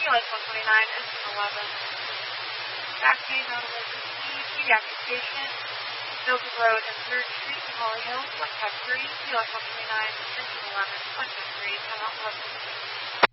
PLS 129, engine 11. Backpage on emergency, pediatric patient, Milton Road and 3rd Street, Holly Hill, West Side 3, PLS 129, engine 11, West Side 3, 10 out 11.